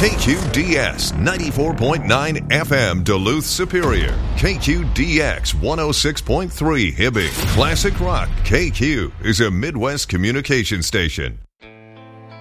KQDS 94.9 FM Duluth Superior. KQDX 106.3 Hibbing. Classic Rock KQ is a Midwest communication station.